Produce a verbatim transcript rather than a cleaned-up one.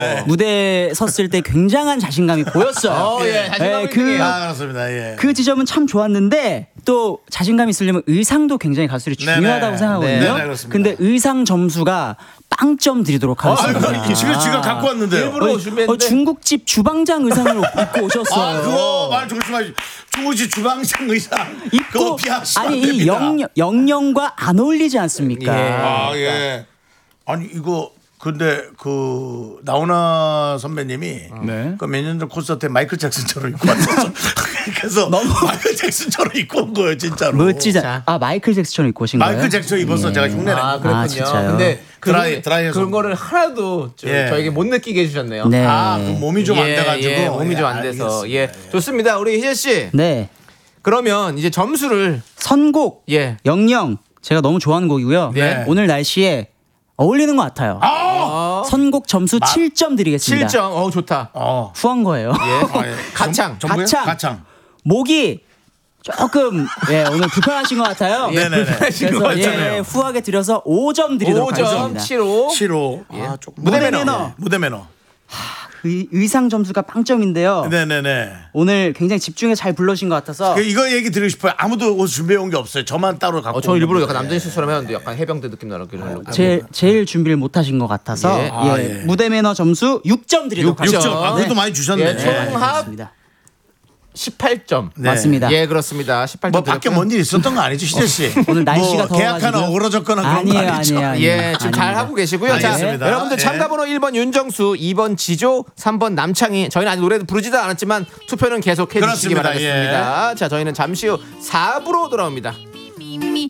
네. 무대에 섰을 때 굉장한 자신감이 보였어요. 어, 예, 자신감이 네, 그, 아, 그렇습니다. 예. 그 지점은 참 좋았는데 또 자신감이 있으려면 의상도 굉장히 가수들이 네네. 중요하다고 생각하거든요. 네네, 그렇습니다. 근데 의상 점수가 빵점 드리도록 하겠습니다. 아, 이거 지금 지금 갖고 왔는데요. 일부러 어, 준비했는데. 어, 중국집 주방장 의상을 입고 오셨어요. 아, 그거 말 조심하시. 중국집 주방장 의상. 그거 입고 피하시면 아니 안 이 됩니다. 영영, 영영과 안 어울리지 않습니까? 예. 아, 예. 아니 이거 근데 그 나훈아 선배님이 네. 그 몇 년 전 콘서트에 마이클 잭슨처럼 입고 왔었어. 그래서 마이클 잭슨처럼 입고 온 거예요, 진짜로. 멋지자. 아 마이클 잭슨처럼 입고 오신 거예요? 마이클 잭슨 입어서 예. 제가 흉내낸 아, 거. 그렇군요. 아, 진짜요? 근데 그, 드라이- 드라이해서. 그런 거를 하나도 저, 예. 저에게 못 느끼게 해주셨네요. 네. 아, 그 몸이 좀 안 예, 돼가지고. 예, 몸이 좀 안 돼서. 알겠습니다. 예. 좋습니다. 우리 희재 씨. 네. 그러면 이제 점수를 선곡 예. 영영 제가 너무 좋아하는 곡이고요. 네. 오늘 날씨에 어울리는 것 같아요. 어, 선곡 점수 칠 점 드리겠습니다. 칠 점. 어, 좋다. 어. 후한 거예요. 예. 아, 예. 가창. 전- 전부요? 가창. 가창. 목이 조금 예, 오늘 불편하신 것 같아요. 예, 네네네. 그래서 예, 후하게 드려서 오 점 드리도록 오 점 하겠습니다. 칠오. 칠호. 아, 조금 무대 무대 매너. 매너. 무대 매너. 의, 의상 점수가 빵점인데요. 네네네. 오늘 굉장히 집중해서 잘 불러신 것 같아서 그 이거 얘기 드리고 싶어요. 아무도 옷 준비해 온 게 없어요. 저만 따로 갖고. 어, 저 온 일부러 겁니다. 약간 남자 수처럼 했는데 약간 해병대 느낌 나게 하려고. 제일, 제일 준비를 못하신 것 같아서 예. 예, 아, 예. 무대 매너 점수 육 점 드리도록 육 점. 하겠습니다. 육 점. 아, 그래도 많이 주셨네. 예, 총합 맞습니다. 십팔 점. 네. 맞습니다. 예, 그렇습니다. 십팔 점. 뭐 밖에 뭔 일 있었던 거 아니죠, 희재 씨? 오늘 날씨가 뭐 계약 하나 더워가지고요. 어그러졌거나 그런 아니에요, 거 아니죠? 아니에요, 아니에요. 예, 지금 아닙니다. 잘 하고 계시고요. 자, 알겠습니다. 여러분들 예. 참가번호 일 번 윤정수, 이 번 지조, 삼 번 남창희. 저희는 아직 노래도 부르지도 않았지만 투표는 계속 해주시기 그렇습니다. 바라겠습니다. 자, 저희는 잠시 후 사 부로 돌아옵니다. me, me,